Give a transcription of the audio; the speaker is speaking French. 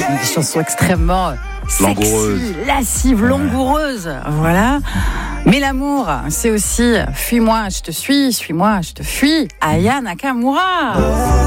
Des chansons extrêmement langoureuse, lascive, langoureuse, voilà. Mais l'amour, c'est aussi fuis-moi, je te suis, suis-moi, je te fuis. Aya Nakamura.